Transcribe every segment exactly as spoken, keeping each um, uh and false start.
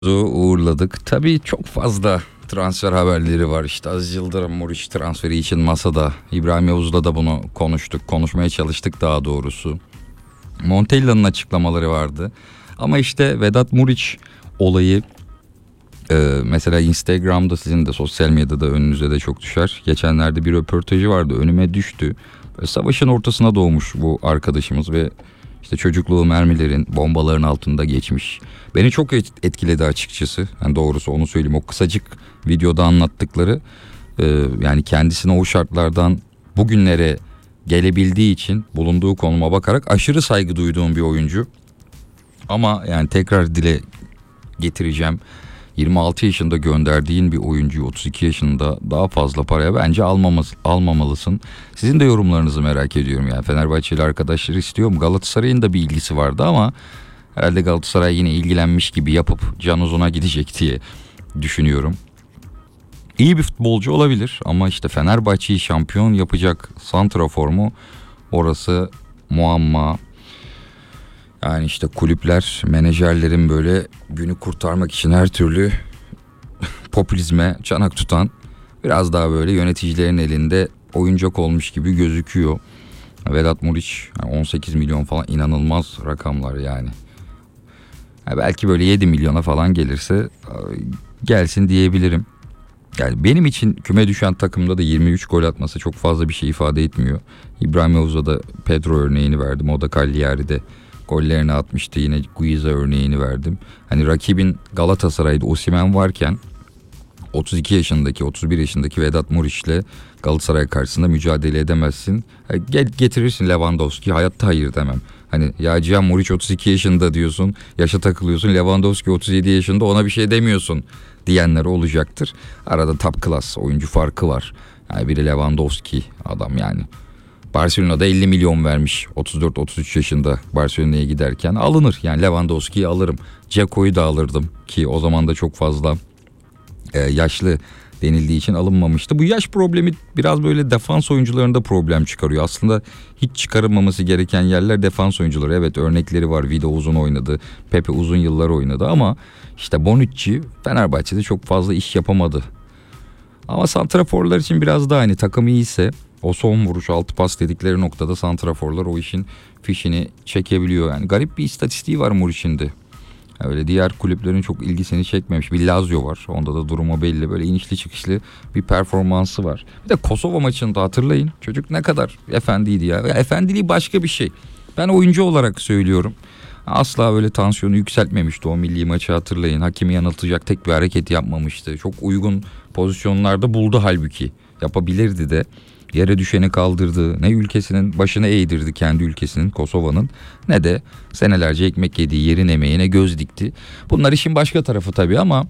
Uğurladık. Tabii çok fazla transfer haberleri var. İşte Aziz Yıldırım Muriç transferi için masada. İbrahim Yavuz'la da bunu konuştuk. Konuşmaya çalıştık daha doğrusu. Montella'nın açıklamaları vardı. Ama işte Vedat Muriç olayı e, mesela Instagram'da, sizin de sosyal medyada önünüze de çok düşer. Geçenlerde bir röportajı vardı, önüme düştü. Böyle savaşın ortasına doğmuş bu arkadaşımız ve işte çocukluğu mermilerin, bombaların altında geçmiş. Beni çok etkiledi açıkçası. Yani doğrusu onu söyleyeyim. O kısacık videoda anlattıkları e, yani kendisine o şartlardan bugünlere gelebildiği için bulunduğu konuma bakarak aşırı saygı duyduğum bir oyuncu. Ama yani tekrar dile getireceğim. yirmi altı yaşında gönderdiğin bir oyuncuyu otuz iki yaşında daha fazla paraya bence almaması, almamalısın. Sizin de yorumlarınızı merak ediyorum. Yani Fenerbahçeli arkadaşlar istiyor mu? Galatasaray'ın da bir ilgisi vardı ama herhalde Galatasaray yine ilgilenmiş gibi yapıp can uzuna gidecek diye düşünüyorum. İyi bir futbolcu olabilir ama işte Fenerbahçe'yi şampiyon yapacak santrafor mu? Orası muamma. Yani işte kulüpler, menajerlerin böyle günü kurtarmak için her türlü popülizme çanak tutan, biraz daha böyle yöneticilerin elinde oyuncak olmuş gibi gözüküyor. Vedat Muriç on sekiz milyon falan, inanılmaz rakamlar yani. yani. Belki böyle yedi milyona falan gelirse gelsin diyebilirim. Yani benim için küme düşen takımda da yirmi üç gol atması çok fazla bir şey ifade etmiyor. İbrahim Yavuz'a da Pedro örneğini verdim. O da Cagliari'de gollerini atmıştı. Yine Guiza örneğini verdim. Hani rakibin Galatasaray'da Osimhen varken otuz iki yaşındaki, otuz bir yaşındaki Vedat Muriç'le Galatasaray karşısında mücadele edemezsin. Gel getirirsin Lewandowski, hayatta hayır demem. Hani ya Cihan Muriç otuz iki yaşında diyorsun, yaşa takılıyorsun. Lewandowski otuz yedi yaşında, ona bir şey demiyorsun diyenler olacaktır. Arada top class oyuncu farkı var. Yani biri Lewandowski adam yani. Barcelona'da elli milyon vermiş. otuz dört otuz üç yaşında Barcelona'ya giderken alınır. Yani Lewandowski'yi alırım. Ceko'yu da alırdım ki o zaman da çok fazla e, yaşlı denildiği için alınmamıştı. Bu yaş problemi biraz böyle defans oyuncularında problem çıkarıyor. Aslında hiç çıkarılmaması gereken yerler defans oyuncuları. Evet, örnekleri var. Vida uzun oynadı. Pepe uzun yıllar oynadı ama işte Bonucci Fenerbahçe'de çok fazla iş yapamadı. Ama santraforlar için biraz daha, hani takım iyiyse o son vuruş, altı pas dedikleri noktada santraforlar o işin fişini çekebiliyor. Yani garip bir istatistiği var Muriç'in de. Öyle diğer kulüplerin çok ilgisini çekmemiş. Bir Lazio var. Onda da durumu belli. Böyle inişli çıkışlı bir performansı var. Bir de Kosova maçında hatırlayın. Çocuk ne kadar efendiydi ya. ya efendiliği başka bir şey. Ben oyuncu olarak söylüyorum. Asla böyle tansiyonu yükseltmemişti o milli maçı, hatırlayın. Hakimi yanıltacak tek bir hareket yapmamıştı. Çok uygun pozisyonlarda buldu halbuki. Yapabilirdi de. Yere düşeni kaldırdı. Ne ülkesinin başını eğdirdi, kendi ülkesinin, Kosova'nın, ne de senelerce ekmek yediği yerin emeğine göz dikti. Bunlar işin başka tarafı tabii ama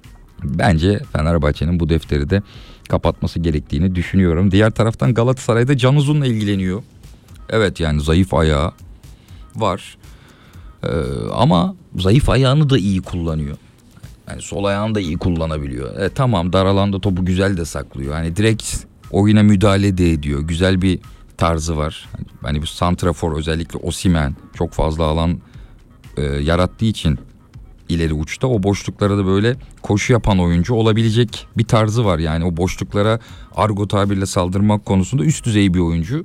bence Fenerbahçe'nin bu defteri de kapatması gerektiğini düşünüyorum. Diğer taraftan Galatasaray'da Can Uzun'la ilgileniyor. Evet, yani zayıf ayağı var. Ee, ama zayıf ayağını da iyi kullanıyor. Yani sol ayağını da iyi kullanabiliyor. E, tamam, dar alanda topu güzel de saklıyor. Hani direkt oyuna müdahale de ediyor. Güzel bir tarzı var. Hani bu santrafor, özellikle Osimhen çok fazla alan e, yarattığı için ileri uçta o boşluklara da böyle koşu yapan oyuncu olabilecek bir tarzı var. Yani o boşluklara argo tabirle saldırmak konusunda üst düzey bir oyuncu.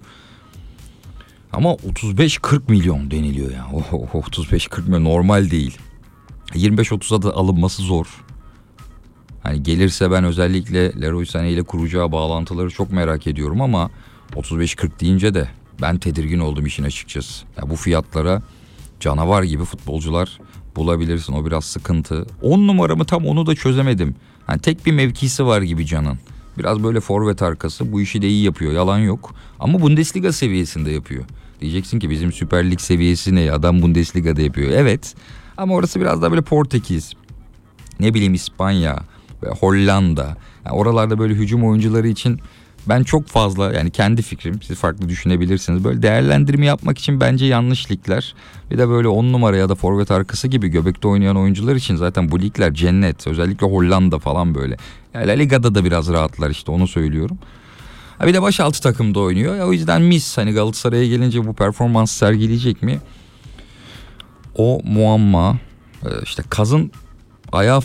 Ama otuz beş kırk milyon deniliyor ya. Oh, otuz beş kırk milyon normal değil. yirmi beş otuza da alınması zor. Hani gelirse ben özellikle Leroy Sané ile kuracağı bağlantıları çok merak ediyorum ama otuz beş kırk deyince de ben tedirgin oldum işin açıkçası. Ya bu fiyatlara canavar gibi futbolcular bulabilirsin, o biraz sıkıntı. on numaramı tam onu da çözemedim. Hani tek bir mevkisi var gibi Can'ın. Biraz böyle forvet arkası, bu işi de iyi yapıyor, yalan yok. Ama Bundesliga seviyesinde yapıyor. Diyeceksin ki bizim Süper Lig seviyesi ne, adam Bundesliga'da yapıyor. Evet, ama orası biraz daha böyle Portekiz, ne bileyim İspanya ve Hollanda. Yani oralarda böyle hücum oyuncuları için ben çok fazla, yani kendi fikrim, siz farklı düşünebilirsiniz, böyle değerlendirme yapmak için bence yanlış ligler. Bir de böyle on numara ya da forvet arkası gibi göbekte oynayan oyuncular için zaten bu ligler cennet. Özellikle Hollanda falan böyle. Yani La Liga'da da biraz rahatlar, işte onu söylüyorum. Ha bir de başaltı takımda oynuyor. Ya o yüzden mis, hani Galatasaray'a gelince bu performans sergileyecek mi? O muamma. Ee, işte Kaz'ın ayağı